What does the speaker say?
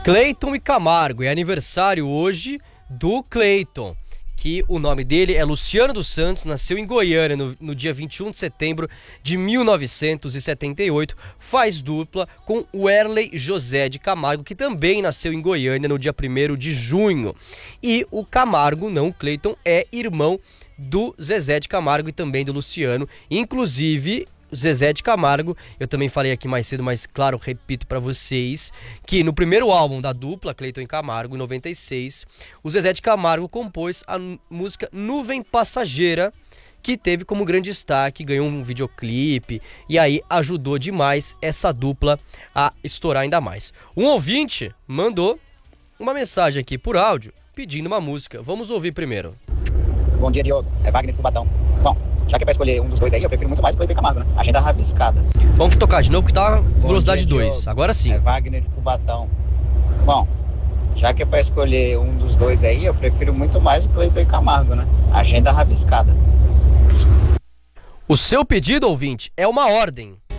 Cleiton e Camargo, é aniversário hoje do Cleiton, que o nome dele é Luciano dos Santos, nasceu em Goiânia no dia 21 de setembro de 1978, faz dupla com o Werley José de Camargo, que também nasceu em Goiânia no dia 1º de junho. E o Camargo, não o Cleiton, é irmão do Zezé de Camargo e também do Luciano, inclusive Zezé de Camargo, eu também falei aqui mais cedo, mas claro, repito pra vocês, que no primeiro álbum da dupla, Cleiton e Camargo, em 96, o Zezé de Camargo compôs a música Nuvem Passageira, que teve como grande destaque, ganhou um videoclipe, e aí ajudou demais essa dupla a estourar ainda mais. Um ouvinte mandou uma mensagem aqui por áudio, pedindo uma música. Vamos ouvir primeiro. Bom dia, Diogo. É Wagner de Cubatão. Bom, já que é pra escolher um dos dois aí, eu prefiro muito mais o Cleiton e Camargo, né? Agenda rabiscada. Vamos tocar de novo, que tá velocidade dia, 2. Diogo. Agora sim. É Wagner de Cubatão. Bom, já que é pra escolher um dos dois aí, eu prefiro muito mais o Cleiton e Camargo, né? Agenda rabiscada. O seu pedido, ouvinte, é uma ordem.